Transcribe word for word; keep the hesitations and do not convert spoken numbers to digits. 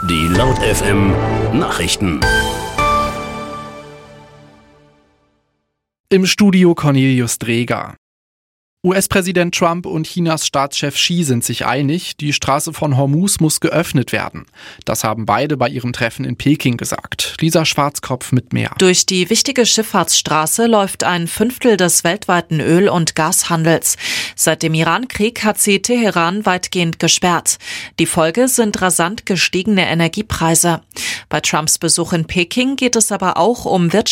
Die Laut F M Nachrichten. Im Studio Cornelius Dreger. U S-Präsident Trump und Chinas Staatschef Xi sind sich einig, die Straße von Hormuz muss geöffnet werden. Das haben beide bei ihrem Treffen in Peking gesagt. Lisa Schwarzkopf mit mehr. Durch die wichtige Schifffahrtsstraße läuft ein Fünftel des weltweiten Öl- und Gashandels. Seit dem Iran-Krieg hat sie Teheran weitgehend gesperrt. Die Folge sind rasant gestiegene Energiepreise. Bei Trumps Besuch in Peking geht es aber auch um Wirtschaft.